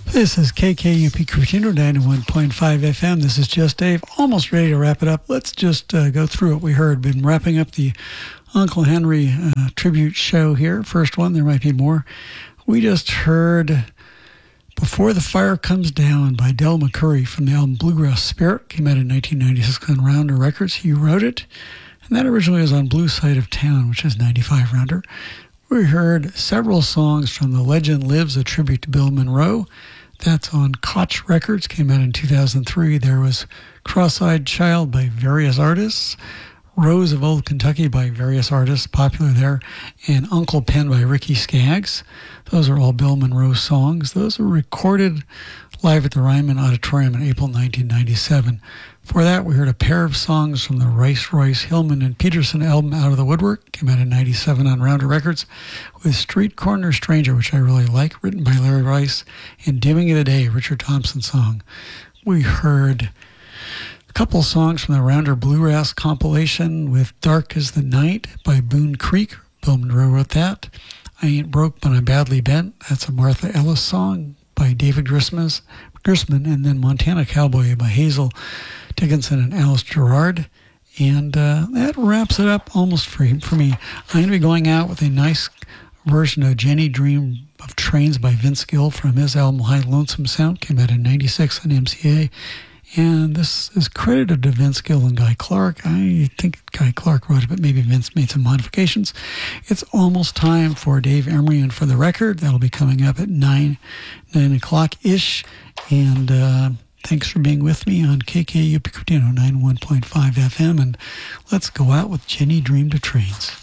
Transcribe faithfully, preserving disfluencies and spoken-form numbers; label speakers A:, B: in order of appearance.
A: This is K K U P Cupertino, ninety-one point five F M. This is Just Dave. Almost ready to wrap it up. Let's just uh, go through what we heard. Been wrapping up the Uncle Henry uh, tribute show here. First one, there might be more. We just heard Before the Fire Comes Down by Del McCoury from the album Bluegrass Spirit. Came out in nineteen ninety-six on Rounder Records. He wrote it. And that originally was on Blue Side of Town, which is ninety-five Rounder. We heard several songs from The Legend Lives, a tribute to Bill Monroe. That's on Koch Records, came out in two thousand three. There was Cross-Eyed Child by various artists, Rose of Old Kentucky by various artists, popular there, and Uncle Pen by Ricky Skaggs. Those are all Bill Monroe songs. Those were recorded live at the Ryman Auditorium in April nineteen ninety-seven. Before that, we heard a pair of songs from the Rice, Royce, Hillman, and Peterson album Out of the Woodwork. Came out in ninety-seven on Rounder Records, with Street Corner Stranger, which I really like, written by Larry Rice, and Dimming of the Day, Richard Thompson song. We heard a couple songs from the Rounder Bluegrass compilation with Dark as the Night by Boone Creek. Bill Monroe wrote that. I Ain't Broke But I'm Badly Bent. That's a Martha Ellis song by David Grisman, Grisman, and then Montana Cowboy by Hazel Dickinson and Alice Gerard. And uh, that wraps it up almost for, for me. I'm going to be going out with a nice version of Jenny Dream of Trains by Vince Gill from his album High Lonesome Sound. Came out in ninety-six on M C A. And this is credited to Vince Gill and Guy Clark. I think Guy Clark wrote it, but maybe Vince made some modifications. It's almost time for Dave Emery and For the Record. That'll be coming up at nine, nine o'clock-ish. And uh, thanks for being with me on K K U P Cupertino ninety-one point five F M. And let's go out with Jenny Dreamed of Trains.